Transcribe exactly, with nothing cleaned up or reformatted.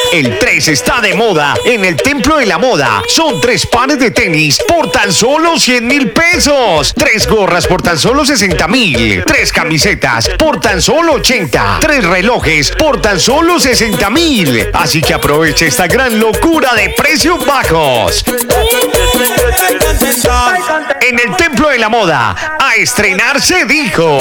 El tres está de moda en el Templo de la Moda. Son tres pares de tenis por tan solo cien mil pesos. Tres gorras por tan solo sesenta mil. Tres camisetas por tan solo ochenta. Tres relojes por tan solo sesenta mil. Así que aproveche esta gran locura de precios bajos. En el Templo de la Moda, a estrenar se dijo.